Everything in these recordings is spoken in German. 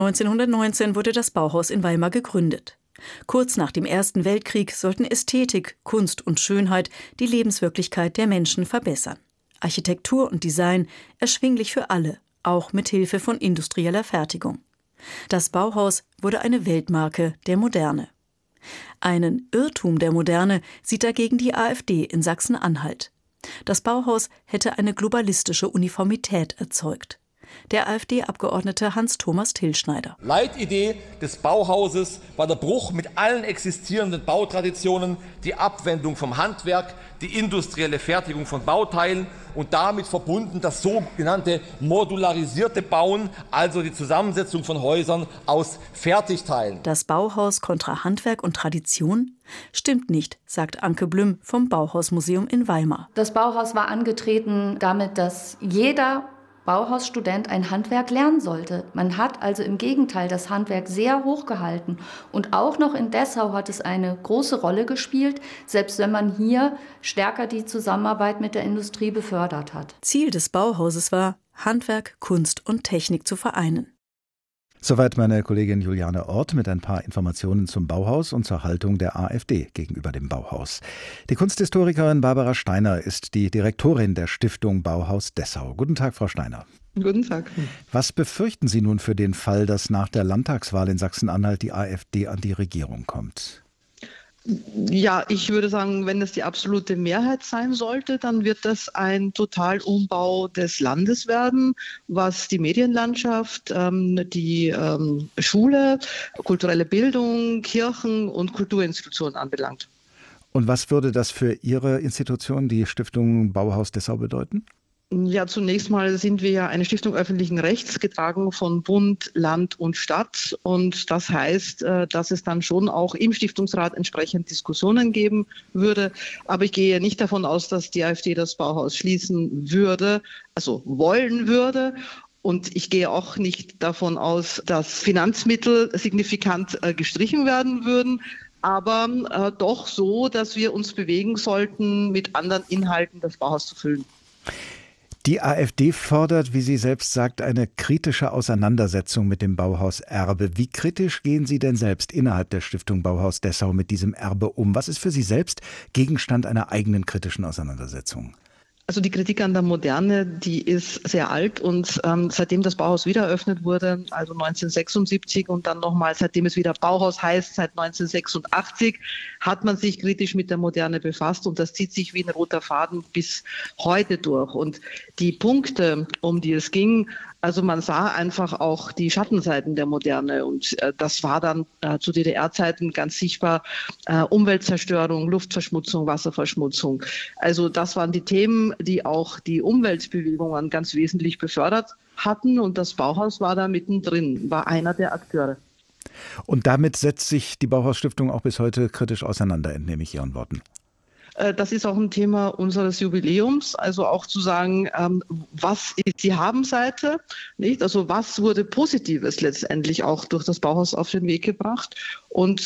1919 wurde das Bauhaus in Weimar gegründet. Kurz nach dem Ersten Weltkrieg sollten Ästhetik, Kunst und Schönheit die Lebenswirklichkeit der Menschen verbessern. Architektur und Design erschwinglich für alle, auch mit Hilfe von industrieller Fertigung. Das Bauhaus wurde eine Weltmarke der Moderne. Einen Irrtum der Moderne sieht dagegen die AfD in Sachsen-Anhalt. Das Bauhaus hätte eine globalistische Uniformität erzeugt. Der AfD-Abgeordnete Hans-Thomas Tilschneider. Leitidee des Bauhauses war der Bruch mit allen existierenden Bautraditionen, die Abwendung vom Handwerk, die industrielle Fertigung von Bauteilen und damit verbunden das sogenannte modularisierte Bauen, also die Zusammensetzung von Häusern aus Fertigteilen. Das Bauhaus kontra Handwerk und Tradition? Stimmt nicht, sagt Anke Blüm vom Bauhausmuseum in Weimar. Das Bauhaus war angetreten damit, dass jeder Bauhausstudent ein Handwerk lernen sollte. Man hat also im Gegenteil das Handwerk sehr hoch gehalten. Und auch noch in Dessau hat es eine große Rolle gespielt, selbst wenn man hier stärker die Zusammenarbeit mit der Industrie befördert hat. Ziel des Bauhauses war, Handwerk, Kunst und Technik zu vereinen. Soweit meine Kollegin Juliane Orth mit ein paar Informationen zum Bauhaus und zur Haltung der AfD gegenüber dem Bauhaus. Die Kunsthistorikerin Barbara Steiner ist die Direktorin der Stiftung Bauhaus Dessau. Guten Tag, Frau Steiner. Guten Tag. Was befürchten Sie nun für den Fall, dass nach der Landtagswahl in Sachsen-Anhalt die AfD an die Regierung kommt? Ja, ich würde sagen, wenn es die absolute Mehrheit sein sollte, dann wird das ein Totalumbau des Landes werden, was die Medienlandschaft, die Schule, kulturelle Bildung, Kirchen und Kulturinstitutionen anbelangt. Und was würde das für Ihre Institution, die Stiftung Bauhaus Dessau, bedeuten? Ja, zunächst mal sind wir ja eine Stiftung öffentlichen Rechts, getragen von Bund, Land und Stadt. Und das heißt, dass es dann schon auch im Stiftungsrat entsprechend Diskussionen geben würde. Aber ich gehe nicht davon aus, dass die AfD das Bauhaus schließen würde, also wollen würde. Und ich gehe auch nicht davon aus, dass Finanzmittel signifikant gestrichen werden würden. Aber doch so, dass wir uns bewegen sollten, mit anderen Inhalten das Bauhaus zu füllen. Die AfD fordert, wie sie selbst sagt, eine kritische Auseinandersetzung mit dem Bauhauserbe. Wie kritisch gehen Sie denn selbst innerhalb der Stiftung Bauhaus Dessau mit diesem Erbe um? Was ist für Sie selbst Gegenstand einer eigenen kritischen Auseinandersetzung? Also die Kritik an der Moderne, die ist sehr alt und seitdem das Bauhaus wieder eröffnet wurde, also 1976 und dann nochmal, seitdem es wieder Bauhaus heißt, seit 1986, hat man sich kritisch mit der Moderne befasst und das zieht sich wie ein roter Faden bis heute durch. Und die Punkte, um die es ging, also man sah einfach auch die Schattenseiten der Moderne und das war dann zu DDR-Zeiten ganz sichtbar Umweltzerstörung, Luftverschmutzung, Wasserverschmutzung. Also das waren die Themen, die auch die Umweltbewegungen ganz wesentlich befördert hatten und das Bauhaus war da mittendrin, war einer der Akteure. Und damit setzt sich die Bauhausstiftung auch bis heute kritisch auseinander, entnehme ich Ihren Worten. Das ist auch ein Thema unseres Jubiläums, also auch zu sagen, was ist die Habenseite, nicht? Also was wurde Positives letztendlich auch durch das Bauhaus auf den Weg gebracht und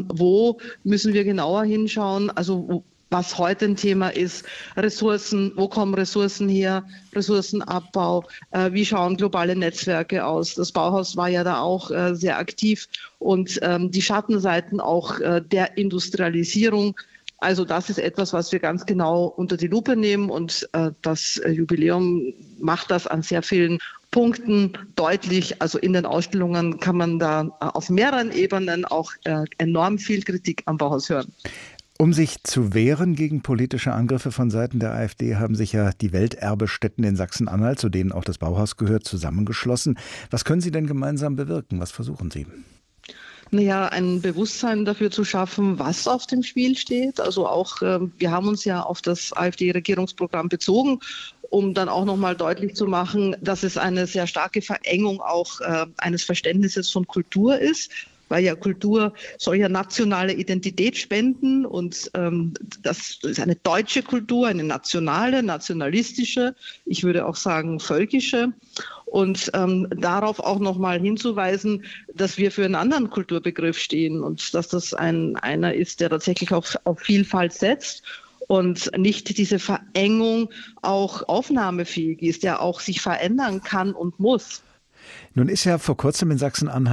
wo müssen wir genauer hinschauen, also was heute ein Thema ist, Ressourcen, wo kommen Ressourcen her, Ressourcenabbau, wie schauen globale Netzwerke aus. Das Bauhaus war ja da auch sehr aktiv und die Schattenseiten auch der Industrialisierung. Also das ist etwas, was wir ganz genau unter die Lupe nehmen und das Jubiläum macht das an sehr vielen Punkten deutlich. Also in den Ausstellungen kann man da auf mehreren Ebenen auch enorm viel Kritik am Bauhaus hören. Um sich zu wehren gegen politische Angriffe von Seiten der AfD haben sich ja die Welterbestätten in Sachsen-Anhalt, zu denen auch das Bauhaus gehört, zusammengeschlossen. Was können Sie denn gemeinsam bewirken? Was versuchen Sie? Naja, ein Bewusstsein dafür zu schaffen, was auf dem Spiel steht. Also auch, wir haben uns ja auf das AfD-Regierungsprogramm bezogen, um dann auch nochmal deutlich zu machen, dass es eine sehr starke Verengung auch eines Verständnisses von Kultur ist. Weil ja Kultur soll ja nationale Identität spenden und das ist eine deutsche Kultur, eine nationale, nationalistische, ich würde auch sagen völkische. Und darauf auch nochmal hinzuweisen, dass wir für einen anderen Kulturbegriff stehen und dass das einer ist, der tatsächlich auf Vielfalt setzt und nicht diese Verengung auch aufnahmefähig ist, der auch sich verändern kann und muss. Nun ist ja vor kurzem in Sachsen-Anhalt